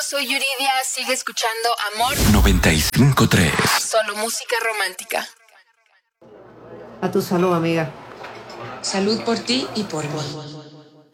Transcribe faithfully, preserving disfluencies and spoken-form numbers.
soy Yuridia, sigue escuchando Amor noventa y cinco punto tres. Solo música romántica. A tu salud, amiga. Salud por ti y por mí.